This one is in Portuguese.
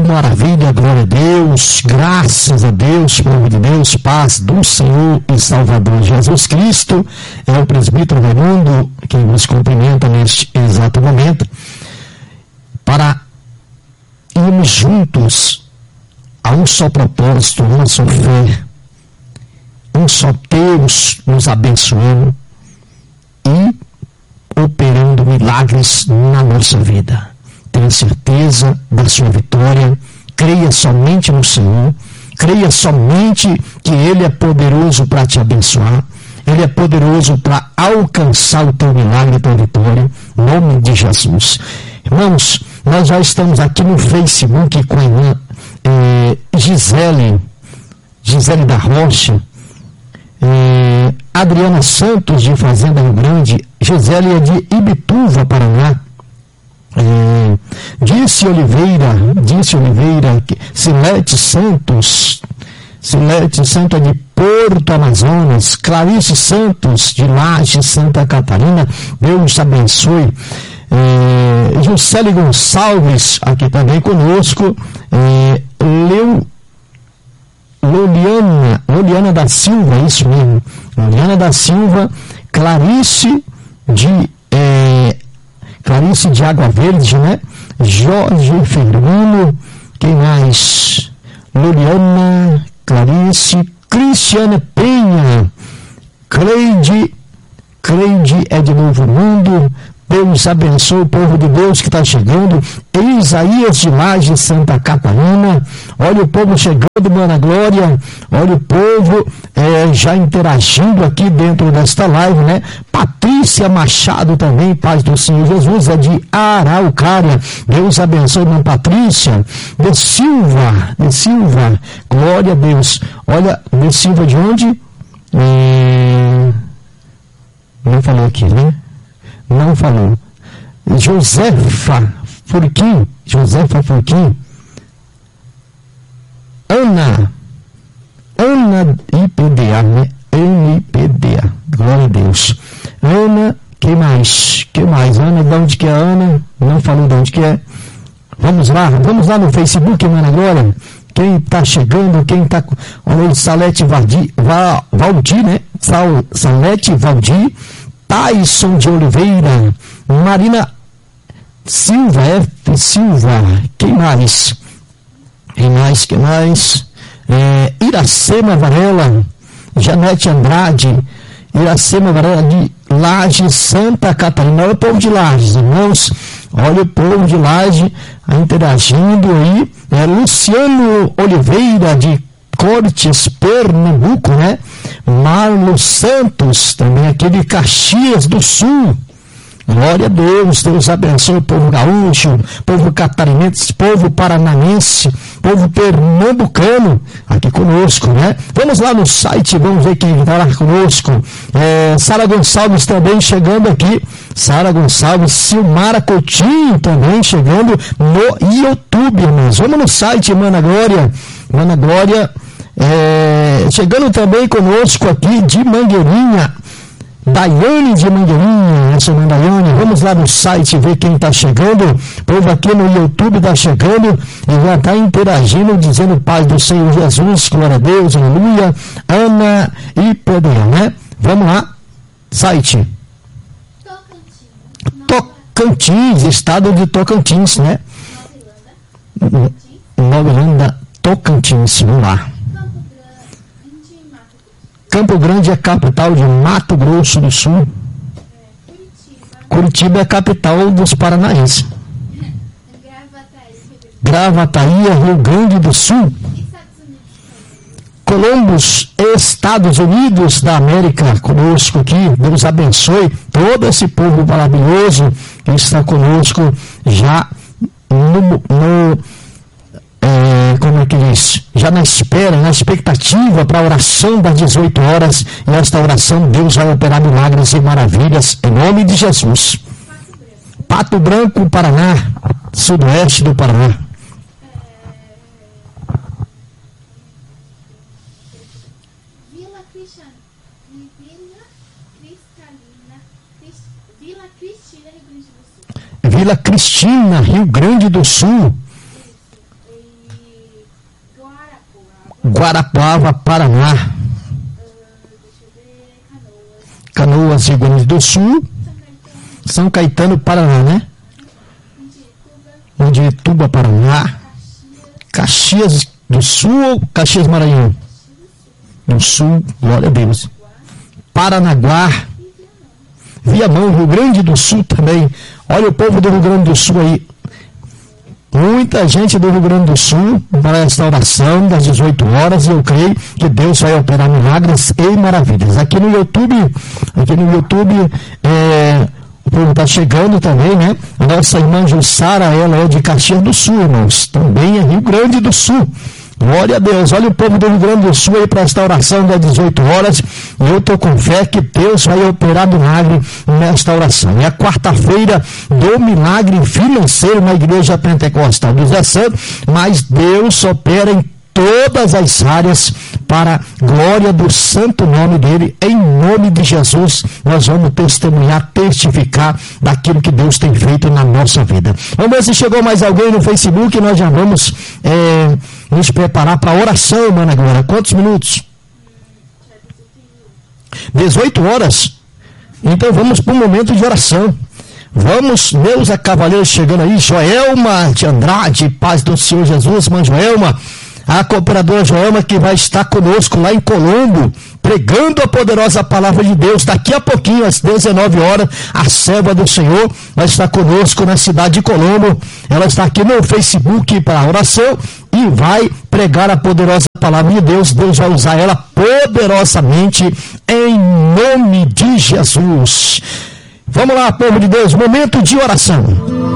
maravilha, glória a Deus, graças a Deus, povo de Deus, paz do Senhor e Salvador Jesus Cristo. É o presbítero Raimundo quem nos cumprimenta neste exato momento, para irmos juntos a um só propósito, uma só fé, um só Deus nos abençoando e operando milagres na nossa vida. Tenha certeza da sua vitória, creia somente no Senhor, creia somente que Ele é poderoso para te abençoar, Ele é poderoso para alcançar o teu milagre, a tua vitória, em nome de Jesus. Irmãos, nós já estamos aqui no Facebook com a irmã Gisele da Rocha, Adriana Santos de Fazenda Rio Grande, Gisele é de Ibituva, Paraná, Disse Oliveira, Silete Santos é de Porto Amazonas, Clarice Santos de Laje, Santa Catarina, Deus abençoe. Juscelie Gonçalves aqui também conosco, Loliana da Silva, isso mesmo, Loliana da Silva, Clarice de Água Verde, né? Jorge Firmino, quem mais? Loliana, Clarice, Cristiana Penha, Cleide é de Novo Mundo. Deus abençoe o povo de Deus que está chegando. Isaías de Laje, Santa Catarina. Olha o povo chegando, Mana Glória. Olha o povo já interagindo aqui dentro desta live, né? Patrícia Machado também, paz do Senhor Jesus, é de Araucária. Deus abençoe, irmã Patrícia. De Silva, glória a Deus. Olha, de Silva de onde? Não falou aqui, né? Não falou. Josefa Furquim. Ana IPDA, né? NIPDA. Glória a Deus. Ana, que mais? Ana, de onde que é Ana? Não falou de onde que é. Vamos lá no Facebook, Mana Glória. Quem está chegando, olha aí, Salete Valdir, né? Salete Valdir, Tyson de Oliveira, Marina Silva, F. Silva, quem mais? Iracema Varela, Janete Andrade, Iracema Varela de Laje, Santa Catarina. Olha o povo de Laje, irmãos, olha o povo de Laje interagindo aí. Luciano Oliveira de Cortes, Pernambuco, né? Marlo Santos, também aqui de Caxias do Sul. Glória a Deus, Deus abençoe o povo gaúcho, povo catarinense, povo paranense, povo pernambucano, aqui conosco, né? Vamos lá no site, vamos ver quem está lá conosco. Sara Gonçalves também chegando aqui. Sara Gonçalves, Silmara Coutinho também chegando no YouTube, irmãos. Vamos no site, Mana Glória, chegando também conosco aqui de Mangueirinha, Daiane de Mangueirinha, essa irmã Daiane. Vamos lá no site ver quem está chegando. O povo aqui no YouTube está chegando e já está interagindo, dizendo paz do Senhor Jesus, glória a Deus, aleluia. Ana e Pedro, né? Vamos lá, site. Tocantins, estado de Tocantins, né? Nova Irlanda, Tocantins, vamos lá. Campo Grande é capital de Mato Grosso do Sul. Curitiba é capital dos paranaenses. Gravataí é Rio Grande do Sul. Columbus, Estados Unidos da América, conosco aqui. Deus abençoe todo esse povo maravilhoso que está conosco já como é que diz? Já na espera, na expectativa para a oração das 18 horas. E esta oração, Deus vai operar milagres e maravilhas em nome de Jesus. Pato Branco, Paraná, sudoeste do Paraná. Vila Cristina, Rio Grande do Sul. Guarapuava, Paraná. Canoas, Rio Grande do Sul. São Caetano, Paraná, né? Mondituba, Paraná. Caxias do Sul ou Caxias Maranhão? Do Sul, glória a Deus. Paranaguá, Viamão, Rio Grande do Sul também. Olha o povo do Rio Grande do Sul aí. Muita gente do Rio Grande do Sul para esta oração das 18 horas, e eu creio que Deus vai operar milagres e maravilhas. Aqui no YouTube, o povo está chegando também, né? A nossa irmã Jussara, ela é de Caxias do Sul, irmãos. Também é Rio Grande do Sul. Glória a Deus. Olha o povo do Rio Grande do Sul aí para esta oração das 18 horas. E eu estou com fé que Deus vai operar milagre nesta oração. É a quarta-feira do milagre financeiro na Igreja Pentecostal do Zé Santo, mas Deus opera em todas as áreas para a glória do santo nome dele. Em nome de Jesus, nós vamos testemunhar, testificar daquilo que Deus tem feito na nossa vida. Vamos ver se chegou mais alguém no Facebook. Nós já vamos nos preparar para a oração, Mana Glória. Quantos minutos? 18 horas. Então vamos para um momento de oração. Vamos, Neuza Cavaleiro chegando aí, Joelma de Andrade, paz do Senhor Jesus, mãe Joelma. A cooperadora Joelma, que vai estar conosco lá em Colombo, pregando a poderosa palavra de Deus. Daqui a pouquinho, às 19 horas, a serva do Senhor vai estar conosco na cidade de Colombo. Ela está aqui no Facebook para a oração e vai pregar a poderosa palavra de Deus. Deus vai usar ela poderosamente em nome de Jesus. Vamos lá, povo de Deus, momento de oração.